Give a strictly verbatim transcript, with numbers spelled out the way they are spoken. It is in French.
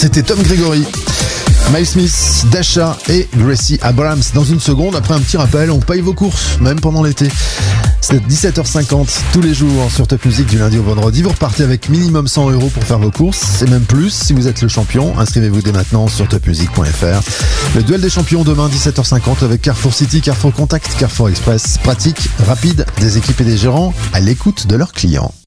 c'était Tom Gregory. Miles Smith, Dasha et Gracie Abrams. Dans une seconde, après un petit rappel, on paye vos courses, même pendant l'été. C'est dix-sept heures cinquante tous les jours sur Top Music du lundi au vendredi. Vous repartez avec minimum cent euros pour faire vos courses. C'est même plus si vous êtes le champion. Inscrivez-vous dès maintenant sur top music point f r. Le duel des champions demain dix-sept heures cinquante avec Carrefour City, Carrefour Contact, Carrefour Express. Pratique, rapide, des équipes et des gérants à l'écoute de leurs clients.